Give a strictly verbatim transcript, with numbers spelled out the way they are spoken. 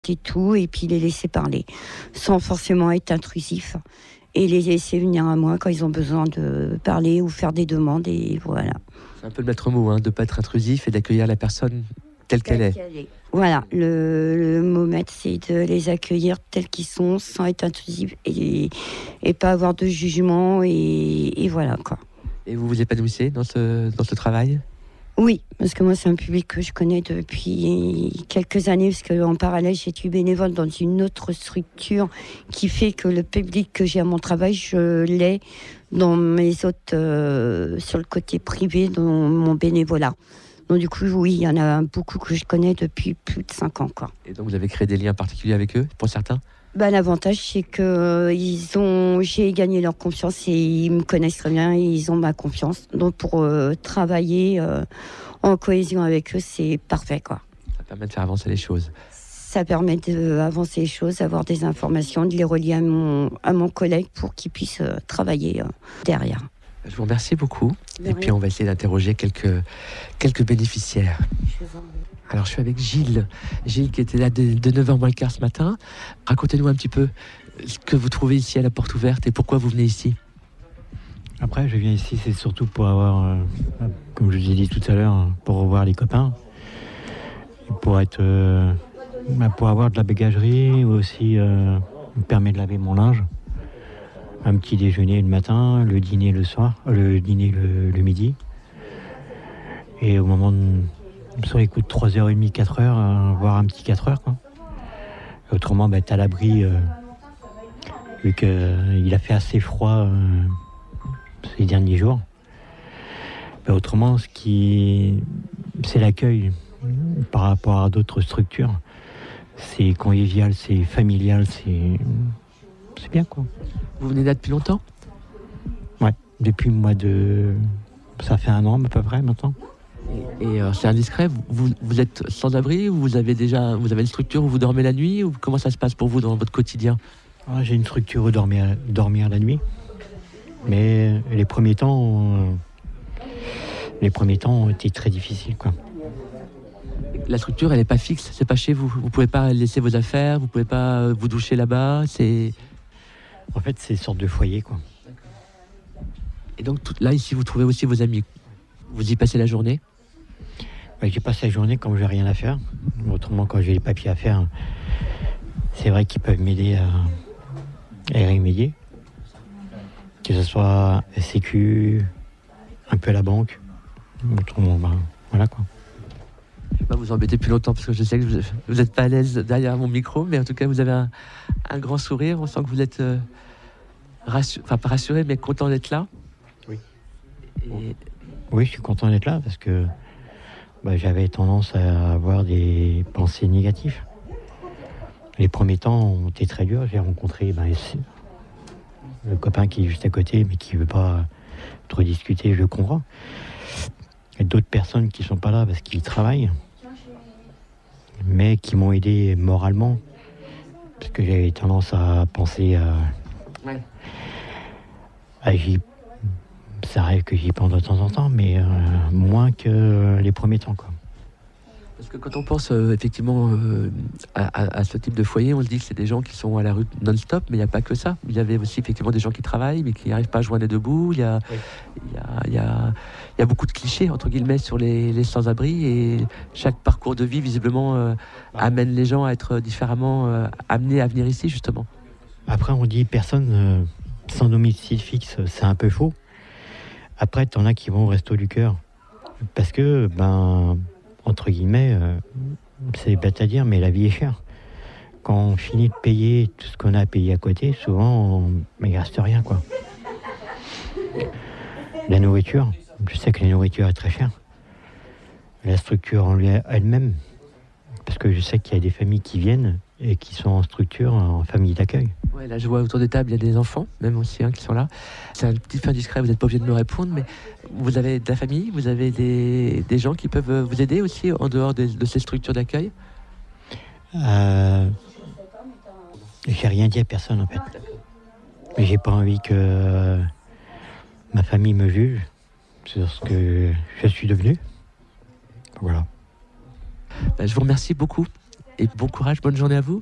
et tout, et puis les laisser parler, sans forcément être intrusif, et les laisser venir à moi quand ils ont besoin de parler ou faire des demandes, et voilà. C'est un peu le maître mot, hein, de ne pas être intrusif et d'accueillir la personne telle qu'elle est. Qu'elle est. Voilà, le, le mot maître, c'est de les accueillir tels qu'ils sont, sans être intrusif, et, et pas avoir de jugement, et, et voilà, quoi. Et vous vous épanouissez dans ce, dans ce travail ? Oui, parce que moi, c'est un public que je connais depuis quelques années, parce qu'en parallèle, j'ai été bénévole dans une autre structure qui fait que le public que j'ai à mon travail, je l'ai dans mes autres, euh, sur le côté privé, dans mon bénévolat. Donc du coup, oui, il y en a beaucoup que je connais depuis plus de cinq ans, quoi. Et donc vous avez créé des liens particuliers avec eux, pour certains ? Ben, l'avantage, c'est que ils ont, j'ai gagné leur confiance et ils me connaissent très bien et ils ont ma confiance. Donc pour euh, travailler euh, en cohésion avec eux, c'est parfait, quoi. Ça permet de faire avancer les choses. Ça permet d'avancer les choses, d'avoir des informations, de les relier à mon, à mon collègue pour qu'il puisse euh, travailler euh, derrière. Je vous remercie beaucoup. De et rien. puis on va essayer d'interroger quelques, quelques bénéficiaires. Alors je suis avec Gilles. Gilles qui était là de, de neuf heures moins le quart ce matin. Racontez-nous un petit peu ce que vous trouvez ici à la porte ouverte et pourquoi vous venez ici. Après, je viens ici, c'est surtout pour avoir, euh, comme je vous ai dit tout à l'heure, pour revoir les copains, pour être, euh, pour avoir de la bagagerie, aussi euh, me permet de laver mon linge, un petit déjeuner le matin, le dîner le soir, le dîner le, le midi, et au moment de, sur les coups de trois heures trente, quatre heures, euh, voire un petit quatre heures, quoi. Autrement, bah, t'es à l'abri, euh, vu qu'il euh, a fait assez froid euh, ces derniers jours. Bah, autrement, ce qui, c'est l'accueil par rapport à d'autres structures. C'est convivial, c'est familial, c'est, c'est bien, quoi. Vous venez là depuis longtemps ? Ouais, depuis le mois de... Ça fait un an à peu près maintenant. Et, et euh, c'est indiscret, vous, vous êtes sans abri ou vous avez déjà vous avez une structure où vous dormez la nuit ou comment ça se passe pour vous dans votre quotidien ? Ah, j'ai une structure où dormir, dormir la nuit. Mais les premiers temps, euh, les premiers temps ont été très difficiles, quoi. La structure, elle n'est pas fixe, c'est pas chez vous. Vous pouvez pas laisser vos affaires, vous pouvez pas vous doucher là-bas. C'est... En fait, c'est une sorte de foyer, quoi. Et donc tout, là, ici, vous trouvez aussi vos amis. Vous y passez la journée ? Ouais, j'ai passé la journée quand j'ai rien à faire. Autrement, quand j'ai les papiers à faire, c'est vrai qu'ils peuvent m'aider à, à y remédier. Que ce soit S C Q, un peu la banque. Autrement, ben, voilà, quoi. Je ne vais pas vous embêter plus longtemps parce que je sais que vous n'êtes pas à l'aise derrière mon micro, mais en tout cas, vous avez un, un grand sourire. On sent que vous êtes euh, rassuré, enfin pas rassuré, mais content d'être là. Oui. Et... Oui, je suis content d'être là parce que bah, j'avais tendance à avoir des pensées négatives. Les premiers temps ont été très durs. J'ai rencontré ben, le copain qui est juste à côté, mais qui ne veut pas trop discuter, je le comprends. Et d'autres personnes qui ne sont pas là parce qu'ils travaillent, mais qui m'ont aidé moralement. Parce que j'avais tendance à penser à... Ouais. à j'y... Ça arrive que j'y pense de temps en temps, mais euh, moins que les premiers temps, quoi. Parce que quand on pense euh, effectivement euh, à, à, à ce type de foyer, on se dit que c'est des gens qui sont à la rue non-stop, mais il n'y a pas que ça. Il y avait aussi effectivement des gens qui travaillent, mais qui n'arrivent pas à joindre les deux bouts. Il y a, oui. il y a, il y a, il y a beaucoup de clichés, entre guillemets, sur les, les sans-abri, et chaque parcours de vie, visiblement, euh, ah. amène les gens à être différemment euh, amenés à venir ici, justement. Après, on dit personne euh, sans domicile fixe, c'est un peu faux. Après, t'en as qui vont au resto du cœur. Parce que, ben, entre guillemets, euh, c'est bête à dire, mais la vie est chère. Quand on finit de payer tout ce qu'on a à payer à côté, souvent, on, il ne reste rien, quoi. La nourriture, je sais que la nourriture est très chère. La structure en elle-même, parce que je sais qu'il y a des familles qui viennent et qui sont en structure, en famille d'accueil. Ouais, là, je vois autour des tables, il y a des enfants, même aussi, hein, qui sont là. C'est un petit peu indiscret, vous n'êtes pas obligé de me répondre, mais vous avez de la famille, vous avez des, des gens qui peuvent vous aider aussi en dehors de, de ces structures d'accueil ? euh, J'ai rien dit à personne, en fait. Mais j'ai pas envie que euh, ma famille me juge sur ce que je suis devenu. Voilà. Ben, je vous remercie beaucoup. et bon courage, bonne journée à vous.